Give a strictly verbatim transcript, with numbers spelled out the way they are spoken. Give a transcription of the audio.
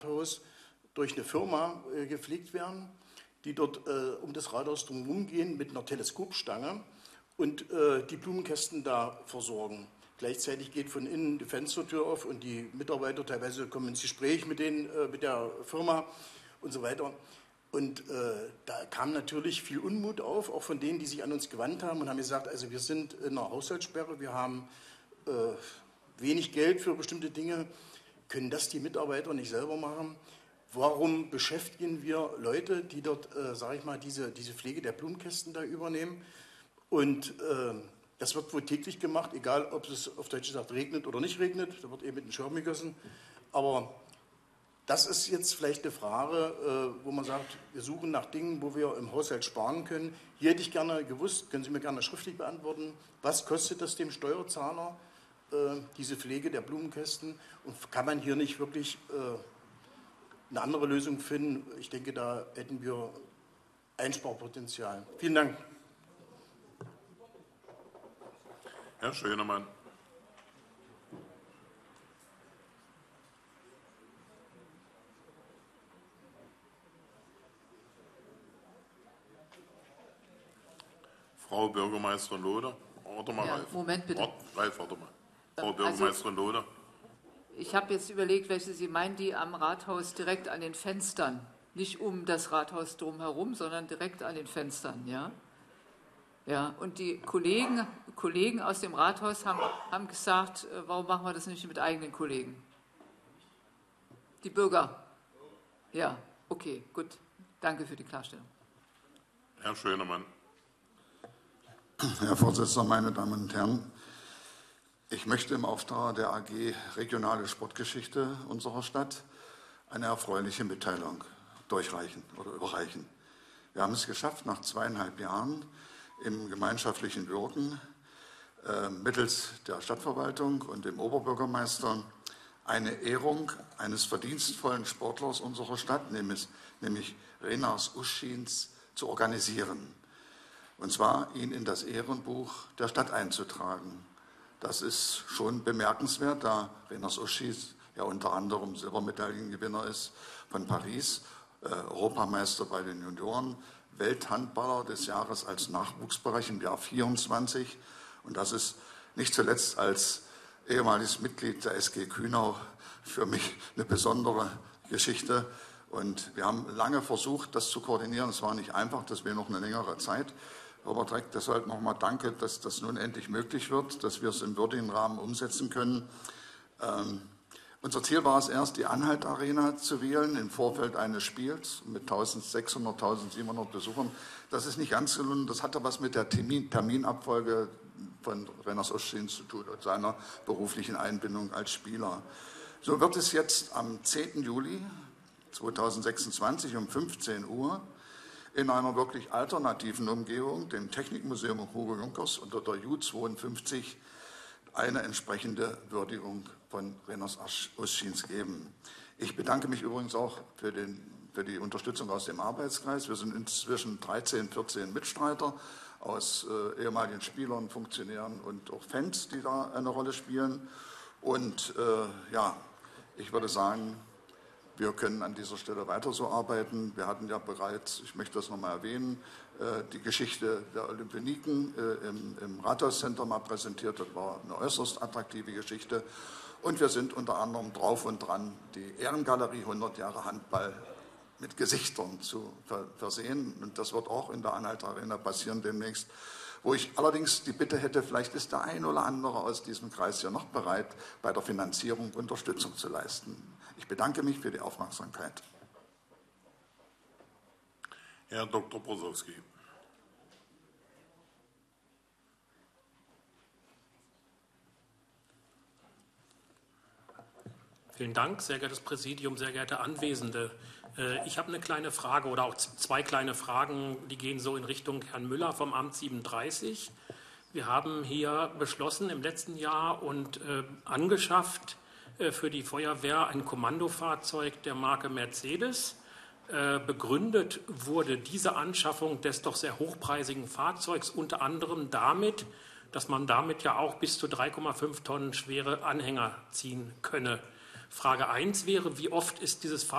Rathaus durch eine Firma äh, gepflegt werden, die dort äh, um das Rathaus drumherum gehen mit einer Teleskopstange und äh, die Blumenkästen da versorgen. Gleichzeitig geht von innen die Fenstertür auf und die Mitarbeiter teilweise kommen ins Gespräch mit, denen, äh, mit der Firma und so weiter. Und äh, da kam natürlich viel Unmut auf, auch von denen, die sich an uns gewandt haben und haben gesagt, also wir sind in einer Haushaltssperre, wir haben äh, wenig Geld für bestimmte Dinge, können das die Mitarbeiter nicht selber machen? Warum beschäftigen wir Leute, die dort, äh, sage ich mal, diese, diese Pflege der Blumenkästen da übernehmen? Und äh, das wird wohl täglich gemacht, egal ob es auf Deutsch gesagt regnet oder nicht regnet, da wird eben mit dem Schirm gegossen. Aber das ist jetzt vielleicht eine Frage, wo man sagt, wir suchen nach Dingen, wo wir im Haushalt sparen können. Hier hätte ich gerne gewusst, können Sie mir gerne schriftlich beantworten, was kostet das dem Steuerzahler, diese Pflege der Blumenkästen? Und kann man hier nicht wirklich eine andere Lösung finden? Ich denke, da hätten wir Einsparpotenzial. Vielen Dank. Herr Schönemann. Frau Bürgermeisterin Loder, warte mal, ja, Ralf. Moment bitte. Ralf, warte mal. Frau Bürgermeisterin also, Loder. Ich habe jetzt überlegt, welche Sie meinen, die am Rathaus direkt an den Fenstern, nicht um das Rathaus drumherum, sondern direkt an den Fenstern, ja? Ja, und die Kollegen, Kollegen aus dem Rathaus haben, haben gesagt, warum machen wir das nicht mit eigenen Kollegen? Die Bürger? Ja, okay, gut. Danke für die Klarstellung. Herr Schönemann. Herr Vorsitzender, meine Damen und Herren, ich möchte im Auftrag der A G Regionale Sportgeschichte unserer Stadt eine erfreuliche Mitteilung durchreichen oder überreichen. Wir haben es geschafft, nach zweieinhalb Jahren im gemeinschaftlichen Wirken äh, mittels der Stadtverwaltung und dem Oberbürgermeister eine Ehrung eines verdienstvollen Sportlers unserer Stadt, nämlich, nämlich Renas Uschins, zu organisieren. Und zwar ihn in das Ehrenbuch der Stadt einzutragen. Das ist schon bemerkenswert, da Renas Uschis ja unter anderem Silbermedaillengewinner ist von Paris, äh, Europameister bei den Junioren, Welthandballer des Jahres als Nachwuchsbereich im Jahr vierundzwanzig. Und das ist nicht zuletzt als ehemaliges Mitglied der S G Kühnau für mich eine besondere Geschichte. Und wir haben lange versucht, das zu koordinieren. Es war nicht einfach, das wäre noch eine längere Zeit. Robert Reck, deshalb nochmal danke, dass das nun endlich möglich wird, dass wir es im würdigen Rahmen umsetzen können. Ähm, unser Ziel war es erst, die Anhalt Arena zu wählen im Vorfeld eines Spiels mit eintausendsechshundert, eintausendsiebenhundert Besuchern. Das ist nicht ganz gelungen. Das hatte was mit der Termin, Terminabfolge von Renas Uschins zu tun und seiner beruflichen Einbindung als Spieler. So wird es jetzt am zehnten Juli zweitausendsechsundzwanzig um fünfzehn Uhr in einer wirklich alternativen Umgebung, dem Technikmuseum Hugo Junkers unter der U zweiundfünfzig, eine entsprechende Würdigung von Renas Uschins geben. Ich bedanke mich übrigens auch für, den, für die Unterstützung aus dem Arbeitskreis. Wir sind inzwischen dreizehn, vierzehn Mitstreiter aus äh, ehemaligen Spielern, Funktionären und auch Fans, die da eine Rolle spielen. Und äh, ja, ich würde sagen, wir können an dieser Stelle weiter so arbeiten. Wir hatten ja bereits, ich möchte das nochmal erwähnen, die Geschichte der Olympioniken im, im Rathauscenter mal präsentiert. Das war eine äußerst attraktive Geschichte. Und wir sind unter anderem drauf und dran, die Ehrengalerie hundert Jahre Handball mit Gesichtern zu versehen. Und das wird auch in der Anhalt Arena passieren demnächst. Wo ich allerdings die Bitte hätte, vielleicht ist der ein oder andere aus diesem Kreis ja noch bereit, bei der Finanzierung Unterstützung zu leisten. Ich bedanke mich für die Aufmerksamkeit. Herr Doktor Brosowski. Vielen Dank, sehr geehrtes Präsidium, sehr geehrte Anwesende. Ich habe eine kleine Frage oder auch zwei kleine Fragen, die gehen so in Richtung Herrn Müller vom Amt siebenunddreißig. Wir haben hier beschlossen im letzten Jahr und äh, angeschafft äh, für die Feuerwehr ein Kommandofahrzeug der Marke Mercedes. Äh, begründet wurde diese Anschaffung des doch sehr hochpreisigen Fahrzeugs unter anderem damit, dass man damit ja auch bis zu drei Komma fünf Tonnen schwere Anhänger ziehen könne. Frage eins wäre, wie oft ist dieses Fahrzeug